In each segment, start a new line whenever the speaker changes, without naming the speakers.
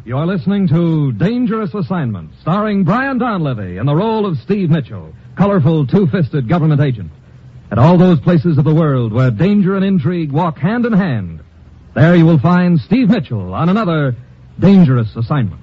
You're listening to Dangerous Assignment, starring Brian Donlevy in the role of Steve Mitchell, colorful, two-fisted government agent. At all those places of the world where danger and intrigue walk hand in hand, there you will find Steve Mitchell on another Dangerous Assignment.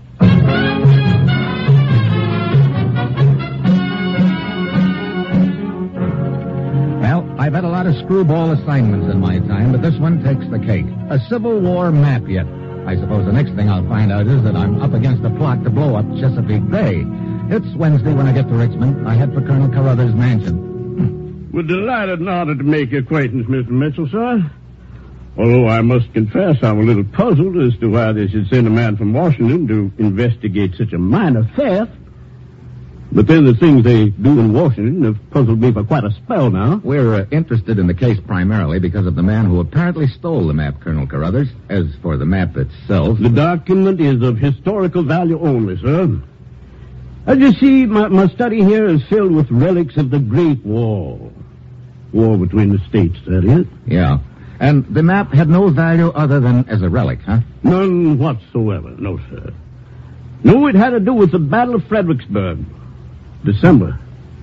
Well, I've had a lot of screwball assignments in my time, but this one takes the cake. A Civil War map yet. I suppose the next thing I'll find out is that I'm up against a plot to blow up Chesapeake Bay. It's Wednesday when I get to Richmond. I head for Colonel Carruthers' mansion.
We're delighted in order to make your acquaintance, Mr. Mitchell, sir. Although I must confess I'm a little puzzled as to why they should send a man from Washington to investigate such a minor theft. But then the things they do in Washington have puzzled me for quite a spell now.
We're interested in the case primarily because of the man who apparently stole the map, Colonel Carruthers. As for the map itself...
The document is of historical value only, sir. As you see, my study here is filled with relics of the Great War. War between the states, that is.
Yeah. And the map had no value other than as a relic, huh?
None whatsoever, no, sir. No, it had to do with the Battle of Fredericksburg. December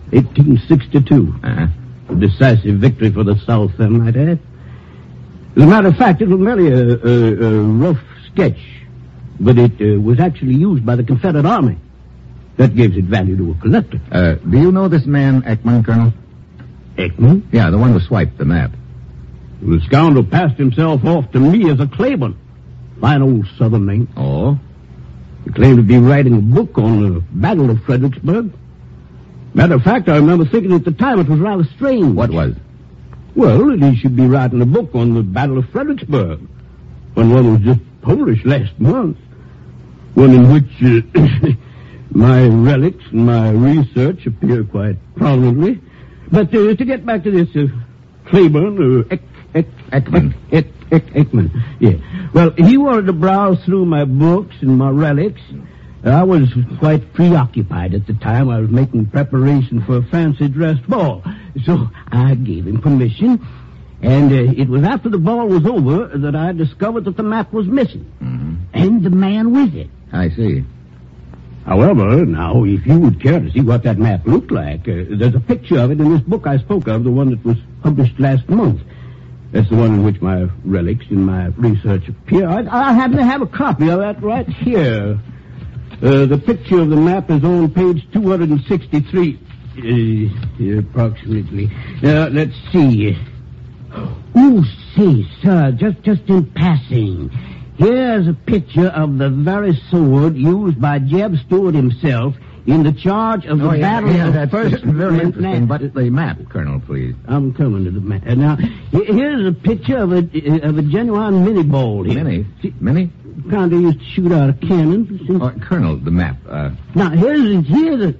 1862.
Uh-huh.
A decisive victory for the South, I might add. As a matter of fact, it was merely a rough sketch, but it was actually used by the Confederate Army. That gives it value to a collector.
Do you know this man, Ekman, Colonel?
Ekman?
Yeah, the one who swiped the map.
The scoundrel passed himself off to me as a Claiborne. Fine old Southern name.
Oh?
He claimed to be writing a book on the Battle of Fredericksburg. Matter of fact, I remember thinking at the time it was rather strange.
What was?
Well, that he should be writing a book on the Battle of Fredericksburg, when one was just published last month. One in which my relics and my research appear quite prominently. But to get back to this, Claiborne,
Ekman.
Ekman, yeah. Well, he wanted to browse through my books and my relics. I was quite preoccupied at the time. I was making preparation for a fancy dress ball. So I gave him permission. And it was after the ball was over that I discovered that the map was missing.
Mm-hmm.
And the man with it.
I see.
However, now, if you would care to see what that map looked like, there's a picture of it in this book I spoke of, the one that was published last month. That's the one in which my relics and my research appear. I happen to have a copy of that right here. The picture of the map is on page 263, approximately. Now, let's see. Oh, say, sir, just in passing. Here's a picture of the very sword used by Jeb Stuart himself in the charge of the Battle of
that's
First...
very interesting, but the map, Colonel, please.
I'm coming to the map. Now, here's a picture of a genuine mini ball here.
Mini?
See,
Mini?
kind of used to shoot out a cannon.
Colonel, the map.
Now, here's a...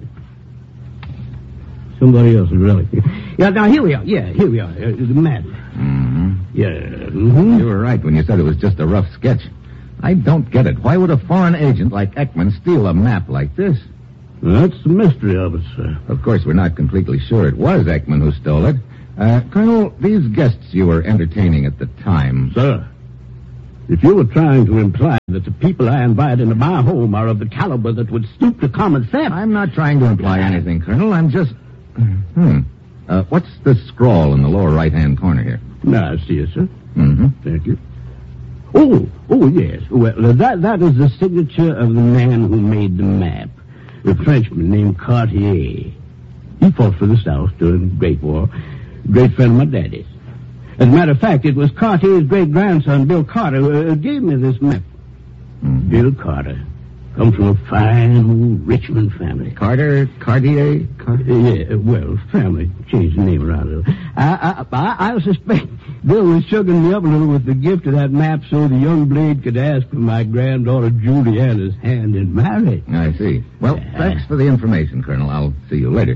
Somebody else's relic. Yeah, now, here we are. Yeah, here we are. The map.
Mm-hmm.
Yeah. Mm-hmm.
You were right when you said it was just a rough sketch. I don't get it. Why would a foreign agent like Ekman steal a map like this?
Well, that's the mystery of it, sir.
Of course, we're not completely sure it was Ekman who stole it. Colonel, these guests you were entertaining at the time...
Sir, if you were trying to imply that the people I invite into my home are of the caliber that would stoop to common theft...
I'm not trying to imply anything, Colonel. I'm just... what's this scrawl in the lower right-hand corner here?
Now, I see it, sir.
Mm-hmm.
Thank you. Oh, yes. Well, that is the signature of the man who made the map. A Frenchman named Cartier. He fought for the South during the Great War. Great friend of my daddy's. As a matter of fact, it was Cartier's great-grandson, Bill Carter, who gave me this map.
Mm-hmm.
Bill Carter. Comes from a fine old Richmond family.
Cartier?
Yeah, well, family changed the name around a little. I suspect Bill was sugaring me up a little with the gift of that map so the young blade could ask for my granddaughter Juliana's hand in marriage.
I see. Well, thanks for the information, Colonel. I'll see you later.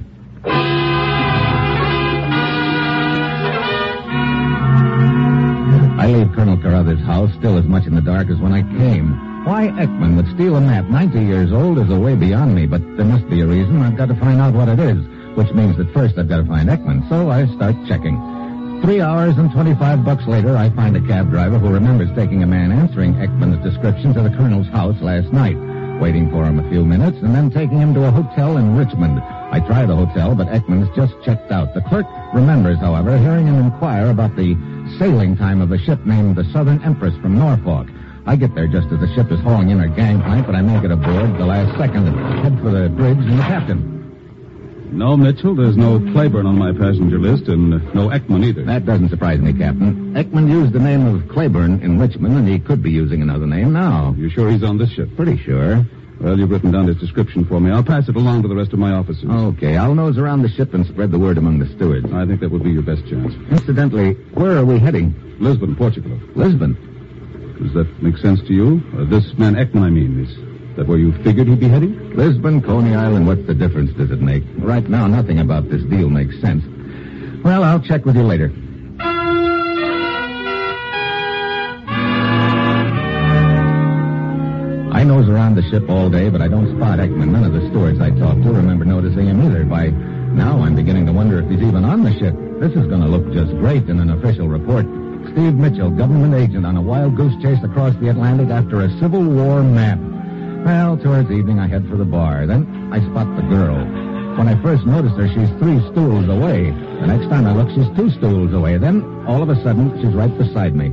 I leave Colonel Carruthers' house still as much in the dark as when I came. Why Ekman would steal a map 90 years old is a way beyond me, but there must be a reason. I've got to find out what it is, which means that first I've got to find Ekman. So I start checking. 3 hours and $25 later, I find a cab driver who remembers taking a man answering Ekman's description prescription to the colonel's house last night, waiting for him a few minutes, and then taking him to a hotel in Richmond. I tried the hotel, but Ekman's just checked out. The clerk remembers, however, hearing him inquire about the sailing time of a ship named the Southern Empress from Norfolk. I get there just as the ship is hauling in her gangplank, but I make it aboard the last second and head for the bridge and the captain.
No, Mitchell, there's no Claiborne on my passenger list, and no Ekman either.
That doesn't surprise me, Captain. Ekman used the name of Claiborne in Richmond, and he could be using another name now.
You sure he's on this ship?
Pretty sure.
Well, you've written down his description for me. I'll pass it along to the rest of my officers.
Okay, I'll nose around the ship and spread the word among the stewards.
I think that would be your best chance.
Incidentally, where are we heading?
Lisbon, Portugal.
Lisbon?
Does that make sense to you? This man Ekman, I mean, is that where you figured he'd be heading?
Lisbon, Coney Island, what's the difference does it make? Right now, nothing about this deal makes sense. Well, I'll check with you later. I nose around the ship all day, but I don't spot Ekman. None of the stewards I talked to remember noticing him either. By now, I'm beginning to wonder if he's even on the ship. This is going to look just great in an official report. Steve Mitchell, government agent on a wild goose chase across the Atlantic after a Civil War map. Well, towards evening, I head for the bar. Then I spot the girl. When I first noticed her, she's 3 stools away. The next time I look, she's 2 stools away. Then, all of a sudden, she's right beside me.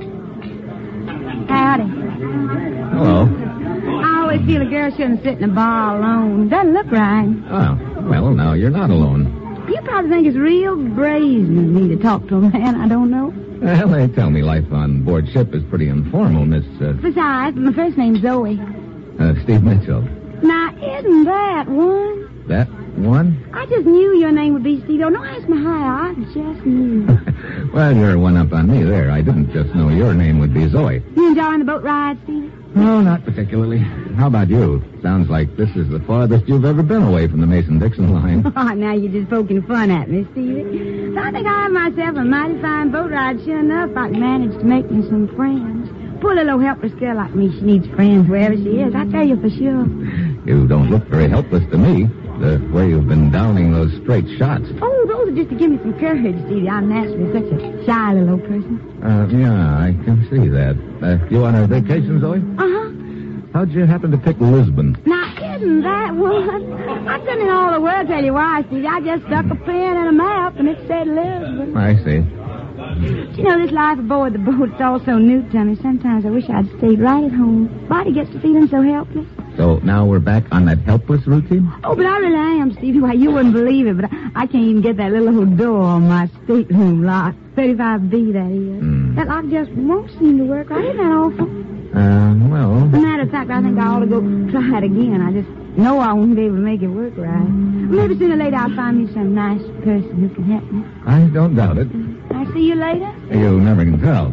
Howdy.
Hello.
I always feel a girl shouldn't sit in a bar alone. Doesn't look right.
Oh, well, now you're not alone.
You probably think it's real brazen of me to talk to a man I don't know.
Well, they tell me life on board ship is pretty informal, Miss,
Besides, my first name's Zoe.
Steve Mitchell.
Now, isn't that one?
That one?
I just knew your name would be Steve. Oh, no, ask me how. I just knew.
Well, you're one up on me there. I didn't just know your name would be Zoe.
You enjoying the boat ride, Steve?
No, not particularly. How about you? Sounds like this is the farthest you've ever been away from the Mason-Dixon line.
Oh, now you're just poking fun at me, Stevie. So I think I have myself a mighty fine boat ride. Sure enough, I can manage to make me some friends. Poor little helpless girl like me, she needs friends wherever she is. I tell you for sure.
You don't look very helpless to me. The way you've been downing those straight shots.
Oh, those are just to give me some courage, Stevie. I'm naturally such a shy little old person.
Yeah, I can see that. You on a vacation, Zoe?
Uh-huh.
How'd you happen to pick Lisbon?
Now, isn't that one? I couldn't in all the world tell you why, Stevie. I just stuck a pen in a map and it said Lisbon.
I see.
You know, this life aboard the boat, it's all so new to me. Sometimes I wish I'd stayed right at home. Body gets to feeling so helpless.
So now we're back on that helpless routine?
Oh, but I really am, Stevie. Why, you wouldn't believe it, but I can't even get that little old door on my stateroom lock. 35B, that is. That lock just won't seem to work right. Isn't that awful?
Well...
As a matter of fact, I think I ought to go try it again. I just know I won't be able to make it work right. Maybe sooner or later I'll find me some nice person who can help me.
I don't doubt it.
I'll see you later.
You never can tell.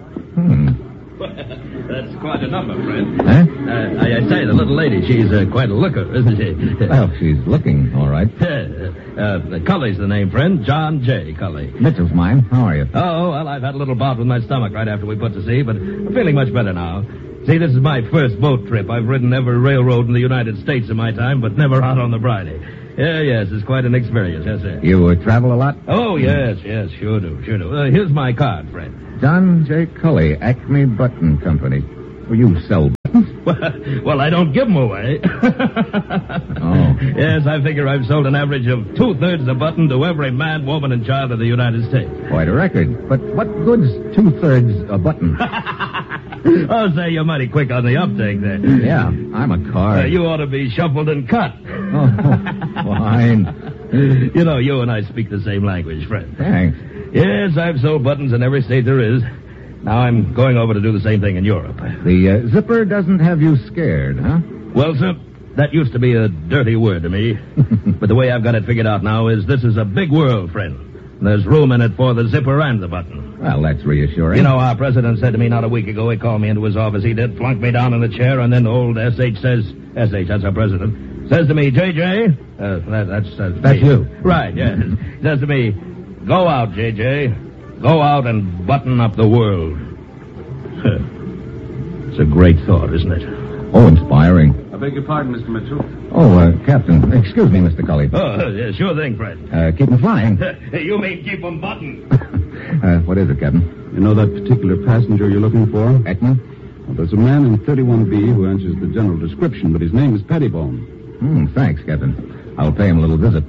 That's quite a number, friend.
Huh?
I say, the little lady, she's quite a looker, isn't she?
Well, she's looking all right.
Cully's the name, friend. John J. Cully.
Mitchell's mine. How are you?
Oh, well, I've had a little bout with my stomach right after we put to sea, but I'm feeling much better now. See, this is my first boat trip. I've ridden every railroad in the United States in my time, but never out on the Friday. Yes, it's quite an experience, yes, sir.
You travel a lot?
Oh, yes, sure do. Here's my card, friend.
John J. Cully, Acme Button Company. Well, you sell buttons?
Well, I don't give them away.
Oh.
Yes, I figure I've sold an average of 2/3 a button to every man, woman, and child of the United States.
Quite a record. But what good's 2/3 a button?
Oh, say, you're mighty quick on the uptake there.
Yeah, I'm a car.
You ought to be shuffled and cut.
Oh, fine.
You know, you and I speak the same language, friend.
Thanks.
Yes, I've sold buttons in every state there is. Now I'm going over to do the same thing in Europe.
The zipper doesn't have you scared, huh?
Well, sir, that used to be a dirty word to me. But the way I've got it figured out now is this is a big world, friend. There's room in it for the zipper and the button.
Well, that's reassuring.
You know, our president said to me not a week ago, he called me into his office, he did, flunked me down in the chair, and then old S.H. says, S.H., that's our president, says to me, J.J., that's me.
you.
Right, yes. Says to me, go out, J.J., go out and button up the world. It's a great thought, isn't it?
Oh, inspiring.
I beg your pardon, Mr. Mitchell.
Oh, Captain, excuse me, Mr. Cully.
Oh, yeah, sure thing, Fred.
Keep them flying.
You mean keep them buttoned?
What is it, Captain?
You know that particular passenger you're looking for?
Ekman?
Well, there's a man in 31B who answers the general description, but his name is Pettibone.
Thanks, Captain. I'll pay him a little visit.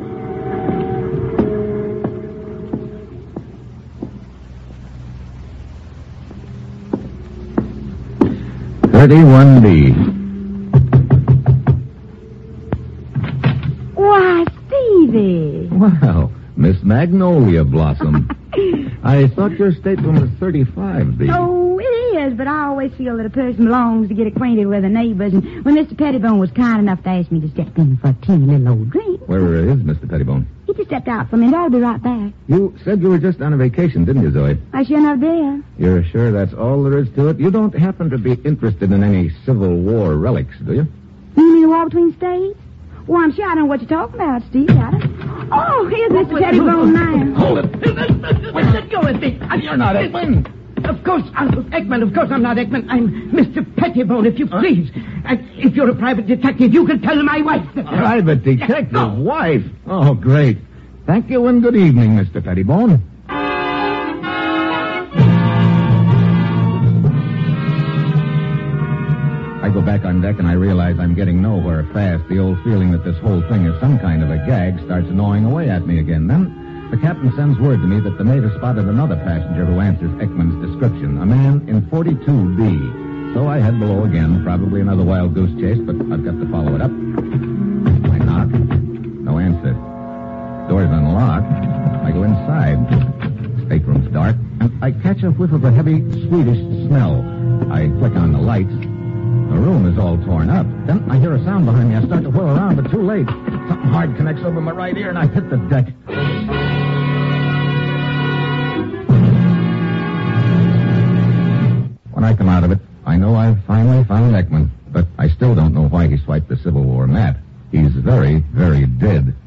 Why, Stevie.
Wow, Miss Magnolia Blossom. I thought your stateroom was 35B.
Oh, it is, but I always feel that a person belongs to get acquainted with their neighbors. And when Mr. Pettibone was kind enough to ask me to step in for a teeny little old drink.
Where is Mr. Pettibone?
He just stepped out for a minute. I'll be right back.
You said you were just on a vacation, didn't you, Zoe?
I sure enough did.
You're sure that's all there is to it? You don't happen to be interested in any Civil War relics, do you?
You mean the war between states? Well, I'm sure I don't know what you're talking about, Steve. Oh, here's Mr. Pettibone now.
Hold it. Where's it going, Dick?
You're not Ekman.
Of course, Ekman. Of course I'm not Ekman. I'm Mr. Pettibone, if you please. If you're a private detective, you can tell my wife that...
Private detective? Wife? Oh, great. Thank you and good evening, Mr. Pettibone. I go back on deck and I realize I'm getting nowhere fast. The old feeling that this whole thing is some kind of a gag starts gnawing away at me again. Then the captain sends word to me that the mate has spotted another passenger who answers Ekman's description, a man in 42B. So I head below again, probably another wild goose chase, but I've got to follow it up. I knock. No answer. Door's unlocked. I go inside. Stateroom's dark, and I catch a whiff of a heavy Swedish smell. I flick on the lights. The room is all torn up. Then I hear a sound behind me. I start to whirl around, but too late. Something hard connects over my right ear, and I hit the deck. When I come out of it, I know I've finally found Ekman, but I still don't know why he swiped the Civil War map. He's very, very dead.